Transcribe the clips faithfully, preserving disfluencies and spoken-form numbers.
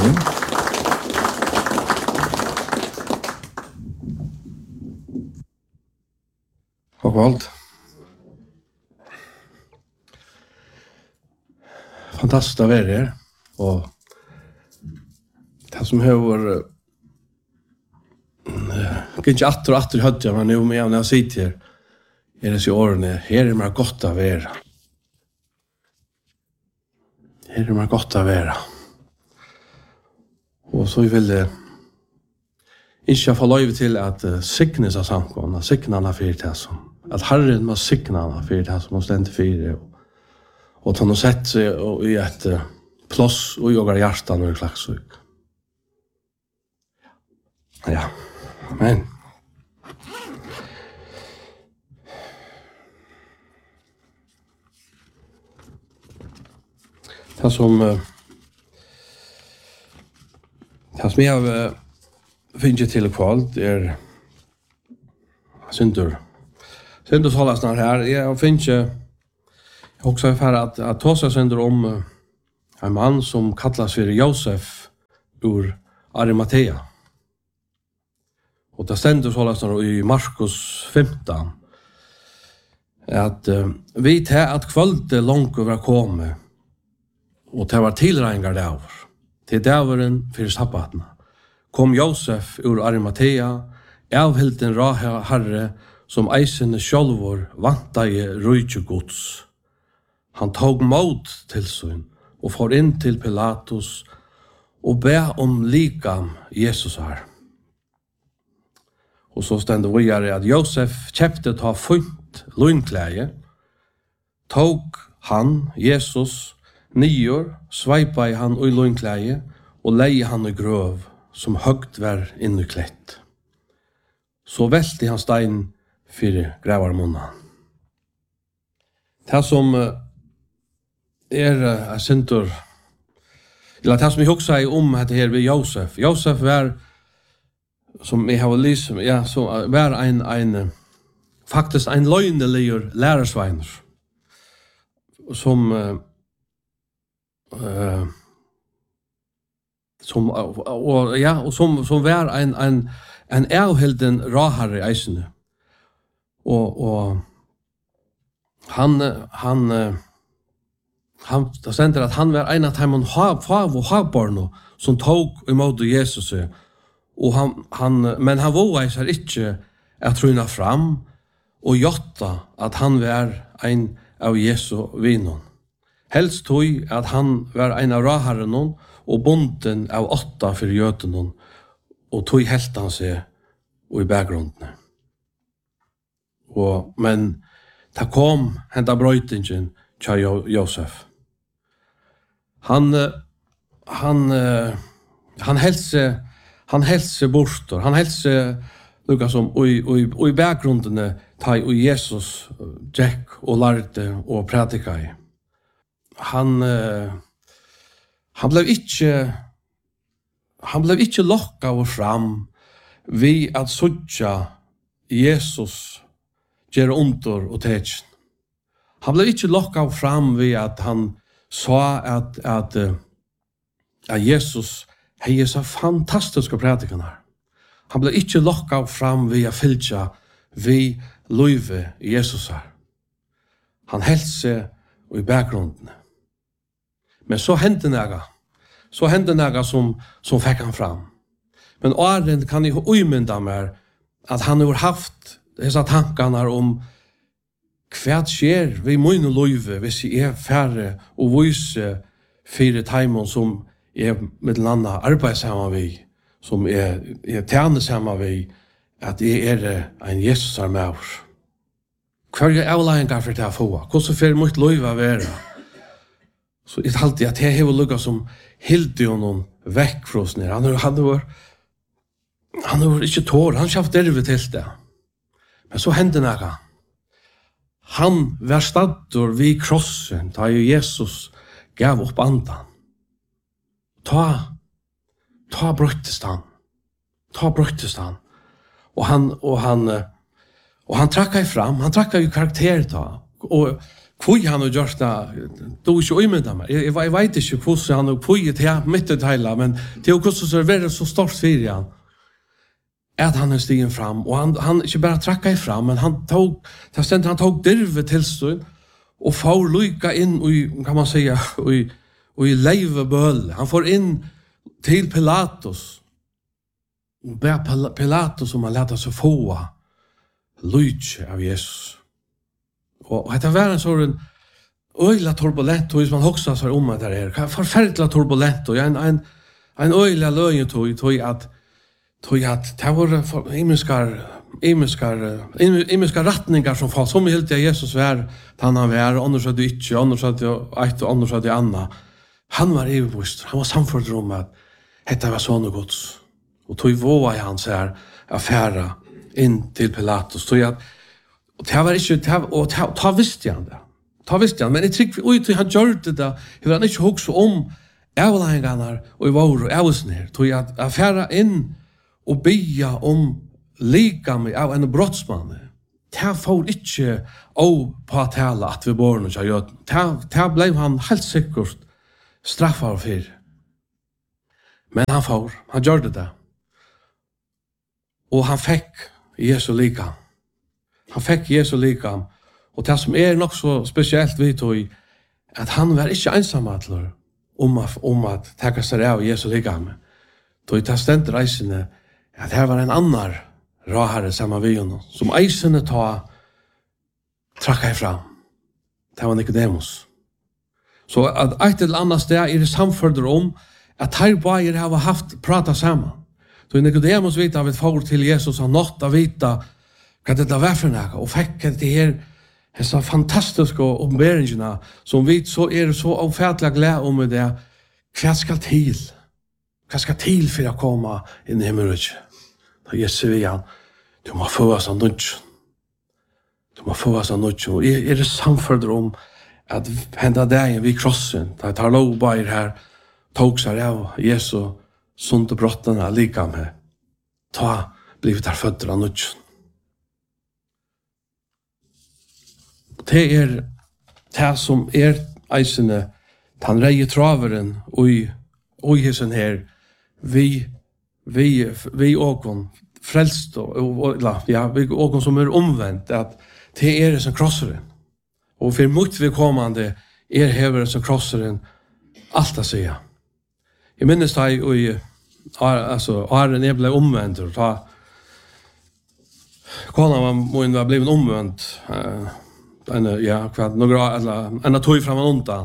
Amen. Och allt. Fantastiskt att vara här. Och det som har kanske attor och attor hade jag, men nu med när jag sitter här är det så årene, här är det gott att vara. Här är det gott att vara. Och så vill det inte få lov till att uh, signes av samkomna, signarna för det som, att Herren må signarna för det som måste inte för det. Och, och ta något sätt sig i ett uh, plås och jagar hjärtan och i Klagsvik. Ja, amen. Det som uh, det som jag uh, finner till kvalt är syndur. Syndur talas snart här. Jag finner jag också för att att ta sig syndur om uh, en man som kallas för Josef ur Arimatea. Och det ständer talas snart i Markus femton att uh, vi tar att kvällte långt över kommer och det var tillrängar där. Till däveren för sabbaten kom Josef ur Arimatea, avhilden raha herre, som eisene sjálvor vantaje rujtje gods. Han tog mod til sin, og får inn til Pilatus, og be om likam Jesus her. Og så stender vi her at Josef kjepte ta funt lunklæge, tog han, Jesus, nyor, sveipa i han ui lunklæge, og leie han i grøv, som høgt var innu klett. Så velti han stein fyrir gravarmunna. Det som er uh, syntur, eller det som vi hugsa i om dette her ved Josef. Josef var, som jeg har lyst, ja, så var ein, ein, faktisk ein løgneligur lærersveiner, som uh, uh, som og ja og som som var en en en avhilden rahare eisene. Og og han han han det sender at han var en av dem ha fav og habarno som tog imot Jesus. Og han han men han våga seg ikke at truna fram og jotta at han var en av Jesu vinon. Helst tog at han var en av raharen og bonden av åtta for jøten og tog helt han seg og i bakgrunden. Og, men ta kom henta brøytingen til Josef. Han han han helse han helse bortor. Han helse lukka som og i og i bakgrunden ta og Jesus Jack og lærte og pratika i. Han uh, han blev ikke han blev ikke lokka og fram vi at søtja Jesus gjør under og tetjen. Han blev ikke lokka og fram vi at han sa at at, at Jesus hei så fantastiske pratikene her. Han blev ikke lokka og fram vi at fylja vi løyve Jesus her. Han helse og i bakgrunden. Men så hendte nega. Så hendte nega som, som fikk han fram. Men åren kan jeg umynda meg at han har haft disse tankene om hva skjer vi mine løyve hvis jeg er færre og vise fire timer som er med en annen arbeidshemma vi, som er, er tjeneshemma vi, at jeg er en Jesus er med oss. Hva er avleggingar for det å få? Hvordan får mitt løyve være? Så jeg talte at jeg har lukket som hilde honom vekk fra oss nere. Han, han var han var ikke tår, han kjaft derve til det. Men så hendte noe. Han var staddur vid krossen, da Jesus gav opp andan. Ta, ta brøttest han. Ta brøttest han. Og han, og han, og han trakka i fram, han trakka i karakter da. Og Kvui han har gjort det, du er ikke umynda meg. Jeg, jeg vet ikke hvordan han har kvui til han mitt ut heila, men til hvordan så er det så stort fyrir han, at han er stigen fram, og han, han ikke bare trakka i fram, men han tog, han tog dirve tilstånd, og får lyka inn i, kan man säga, i, i leive bøl. Han får inn til Pilatus, og ber Pilatus om han leta seg få lyke av Jesus. Og dette var en sånn øyla turbulent, og hvis man hoksa seg om det her, forferdelig turbulent, og en, en, en øyla løgn tog, tog at, tog at det var imenskar, imenskar, imenskar ratningar som fall, som helt Jesus var, han han var, annars hadde ikke, annars hadde eit, og annars hadde anna. Han var evigvist, han var samfunnet om at dette var sånne gods. Og tog våga i hans her affæra inn til Pilatus, tog at og det var ikke, det var, og ta, ta visste han det. Ta visste han, men jeg trykker, ui, til han gjør det da, jeg han ikke hokse om avleggingarna og i vår og avsen her, tog at affæra inn og bya om likami av en brottsmann. Det får ikke å på å tale at vi bor noe gjør. Det ble han helt sikkert straffar for. Men han får, han gjør det da. Og han fikk Jesu likam. Han fikk Jesu likam, og det som er nok så spesielt vi tog, at han var ikke ensamatler om, om at takka seg av Jesu likam. Tog det stendt reisende, at her var en annar råherre sammen vi honom, som eisene ta trakka ifram. Det var Nicodemus. Så at et eller annet sted er det samførder om at her bare har haft prata sammen. Så Nicodemus vet av et forhold til Jesus, han nått av vita hva det var for noe, og fikk det her disse fantastiske oppenberingene, som vi så er så avfætlig glede om det, hva skal til? Hva skal til for å komme inn i himmelen? Da Jesus sier han, du må få oss av nødt. Du må få oss av nødt. Og er det samfunnet om at hende dagen vi krossen, da jeg tar lov bare her, tog seg av Jesus, sunt og brottene like med, ta blivet der føtter av nødt. Det er det som er eisene, den reie traveren og i hessen her, vi, vi, vi åkon frelst, og, og, ja, vi åkon som er omvendt, at det er det som krosseren. Og for mot vi kommande er hever som krosseren alt å si. Jeg minnes da jeg, altså, Arren er ble omvendt, og ta, kona var, må var blevet omvendt, uh, en ja kvart några eller en tog fram undan.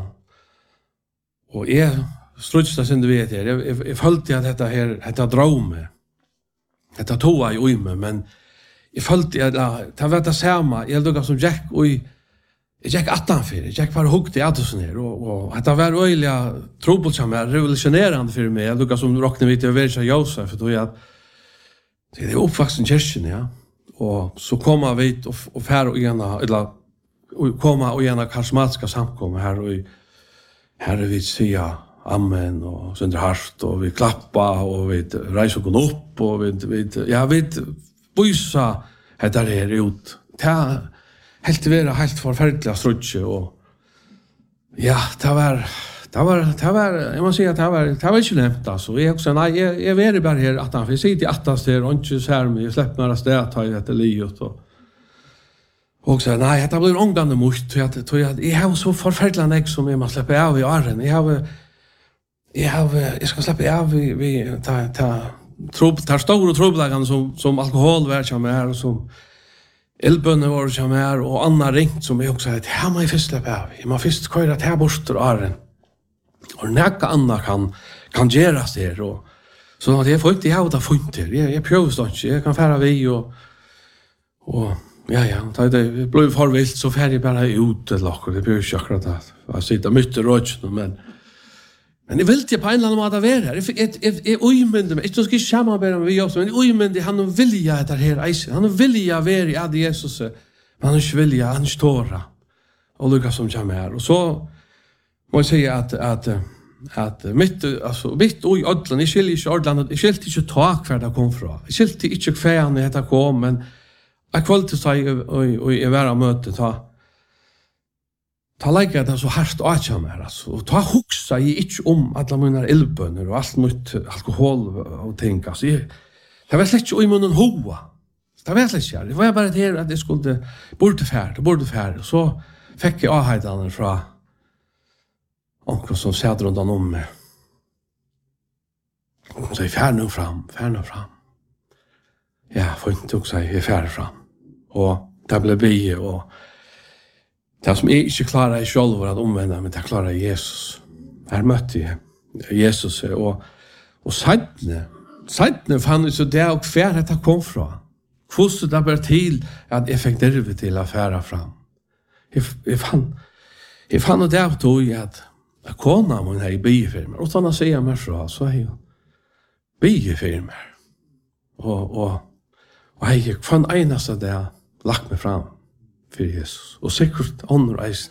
Och är strutsta sen du vet jag jag, jag följde att detta här detta drömme. Detta tog jag ju med men jag följde att ta veta samma jag dog som Jack och Jack attan för Jack var huggt i att sån här och och detta var öliga trubbelsam revolutionerande för mig. Jag dog som rockne vid över så Josef för då jag det är uppvuxen kyrkan ja. Och så kommer vi och och fär och ena eller och komma och gärna karismatiska samkommer här och här vi säga amen och sönder hart och vi klappa och vi reser oss upp och vi vi ja vi bussa heter det ut. Ta helt vara helt förfärliga strutche och ja, det var det var det var jag måste säga att det var det var inte lätt alltså. Jag också nej jag jag är bara här att han sitter i attas där och inte så här men jag släpper några steg att ta i detta livet och och så nej det blir ångande mot tror jag tror jag jag har så förfärligt näck som jag måste släppa av i åren. Jag har jag har jag ska släppa av vi vi ta ta trubb tar stora trubblagan som som alkohol vart som är och som elbönne var som är och andra ringt som jag också att här måste jag släppa av. Jag måste först köra till bort och åren. Och näka andra kan kan göras det och så att jag får inte ha det funt jag jag prövar inte jag kan fara vi och och ja, ja, da det blev farvilt, så färdig bara ut et lakker, det blir ikke akkurat at jeg sitter mytte rådsene, men men jeg vil ikke på en eller annen måte være her. Jeg uimynde meg, ikke skal samarbeide med vi også, men jeg uimynde, han er vilja etter her eisen, han er vilja være i ad Jesus, men han er ikke vilja, han er ikke tåra, og lukka som kommer her. Og så må jeg si at, at, at mitt, altså, mitt og i ødlen, jeg skiljer ikke ødlen, jeg skilte ikke tak hver det kom fra, jeg skilte ikke hver han det kom, men jeg kvalitet seg og i være møte ta ta like det så hardt och jag mer alltså och ta huxa i inte om alla mina elböner och allt nytt alkohol och tänka så det var släkt i munnen hoa. Det var släkt det var bara det att det skulle borde färd borde färd så fick jag ahajdan från onkel som satt runt om mig. Så jag färd nu fram, färd nu fram. Ja, får inte också jag färd fram. Och det blev bi och det som jag inte klarar jag själv att omvända, men det klarar Jesus. Här mötte jag Jesus och, och seitne, seitne fann jag så det och färd att kom från. Hvordan det bare til at jeg fikk derve til å fære fram. Jeg, jeg fann, jeg fann det av tog at kona min har bygget for meg. Og sånn å si meg fra, så har jeg bygget for meg. Og, og, og jeg fann eneste det lagt meg fram for Jesus. Og sikkert andre eisen.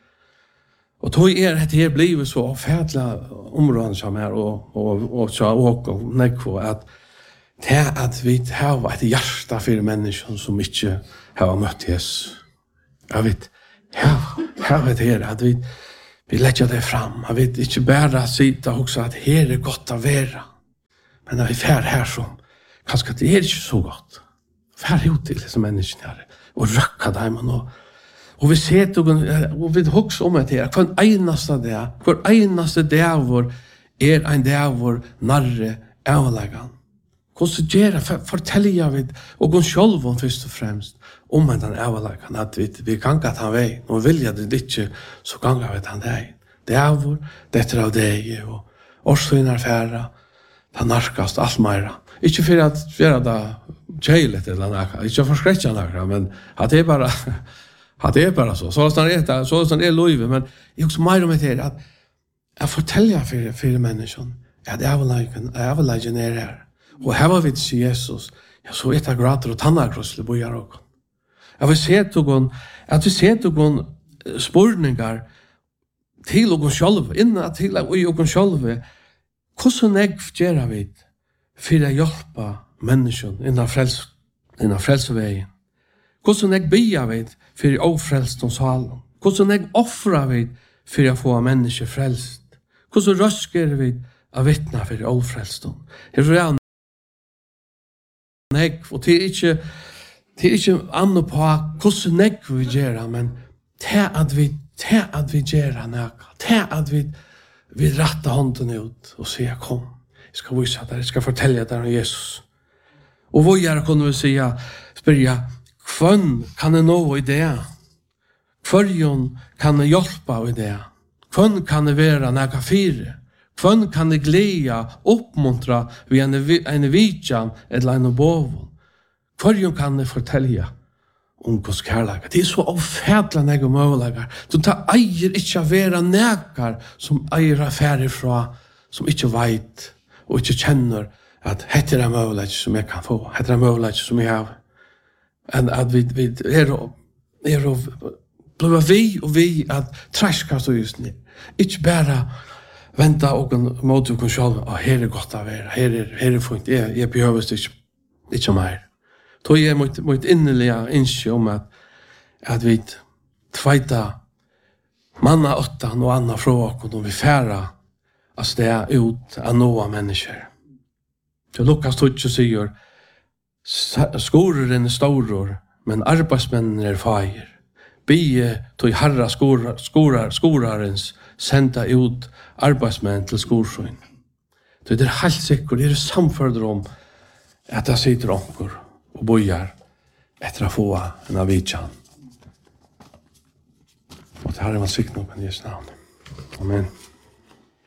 Og tog er at jeg blivet så fædla områden som her, og, og, og så åk og nekvo, at det er at vi har et hjerte for mennesker som ikke har møtt Jesus. Jeg vet, her vet her at vi, vi legger det fram. Jeg vet ikke bare sitte og også at her er godt å være. Men når vi fer her som, kanskje det er ikke så godt. Fer ut til disse menneskene her, og røkke dem og Og vi ser og vi husker om det her, hver eneste det, hver eneste det vår er en det vår narre avleggen. Hvordan gjør det, forteller jeg vidt, og gå selv om først og fremst, om den avleggen, at vi, vi kan ikke ta vei, og vilja det ikke, så kan vi ta vei. Det er vår, dette av deg, og årsøyner færre, det narkast alt mer. Ikke for at gjøre det kjeilet eller noe, ikke for skrettja noe, men at det er bare... Ja, det er bare så. Så er det så er det løyve, men jeg også mer om det her, at jeg forteller for, for menneskene, at avleggen er her. Og her var vi til Jesus, ja, så er det grader og tannakrosle på gjør også. Jeg vil se til at vi ser til noen spørninger til noen selv, innan til noen selv, hvordan jeg gjør vi for å hjelpe menneskene innan frels, innan frelseveien? Hvordan jeg bygger vi for å frelst og salen? Hvordan jeg offrer vi for å få mennesker frelst? Hvordan røsker vi å vittne for å frelst? Her er det jeg, og det er ikke, det er ikke annet på hvordan jeg vil gjøre, men det at vi, det at vi gjør noe, det at vi, vi retter hånden ut og sier, kom, jeg skal vise deg, jeg skal fortelle deg om Jesus. Og hvor jeg kunne vi si, spørre, Hvem kan jeg nå i det? Hvem kan jeg hjelpe i det? Hvem kan jeg være nægge fire? Hvem kan jeg glede, oppmuntre ved en, en vidtjan eller en boven? Hvem kan jeg fortelle om hos kærlighet? Det er så avfædelig nægge muligheter. Du tar eier ikke å være nægge som eier affærer fra, som ikke vet og ikke kjenner at dette er en mulighet som jeg kan få. Dette er en mulighet som jeg har. And at vi vi er er blå vi og vi at traska så just nu. Ikke bare venta og mot og selv, og her er godt å være, her er, her er funkt, jeg, jeg behøver ikke, ikke mer. Då er mot, mot innerlige innskje om at, at vi tveita manna åtta noe annet fra oss, og vi færa at det er ut av noe mennesker. Så Lukas tog sier, Skoreren er storor, men arbeidsmennene er feir. Bie tog herra skorar, skorar, skorarens senda ut arbeidsmenn til skorsøyn. Det er helt sikkert, det er samførder om at det sitter onker og bojar etter å få en av vidtjan. Og det her er man sikkert noen i Jesu navn. Amen.